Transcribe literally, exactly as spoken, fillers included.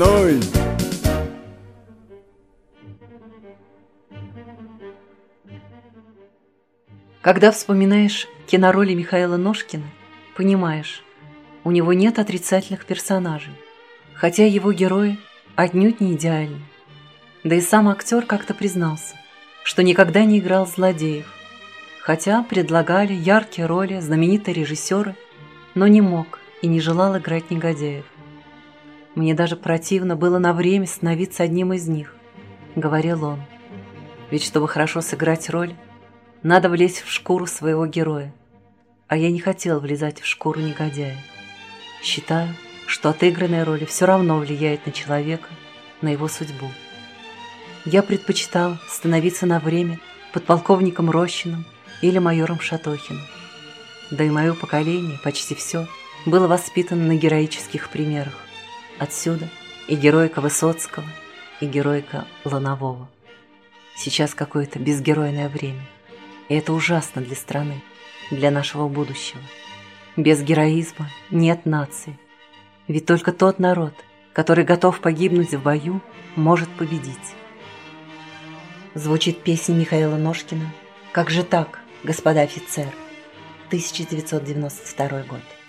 мной. Когда вспоминаешь кинороли Михаила Ножкина, понимаешь, у него нет отрицательных персонажей, хотя его герои отнюдь не идеальны. Да и сам актер как-то признался, что никогда не играл злодеев, хотя предлагали яркие роли знаменитые режиссеры, но не мог и не желал играть негодяев. «Мне даже противно было на время становиться одним из них», — говорил он. «Ведь чтобы хорошо сыграть роль, надо влезть в шкуру своего героя, а я не хотел влезать в шкуру негодяя. Считаю, что отыгранная роль все равно влияет на человека, на его судьбу. Я предпочитал становиться на время подполковником Рощиным или майором Шатохиным. Да и мое поколение, почти все, было воспитано на героических примерах. Отсюда и героика Высоцкого, и героика Ланового. Сейчас какое-то безгеройное время, и это ужасно для страны, для нашего будущего. Без героизма нет нации, ведь только тот народ, который готов погибнуть в бою, может победить». Звучит песня Михаила Ножкина «Как же так, господа офицеры», тысяча девятьсот девяносто второй год.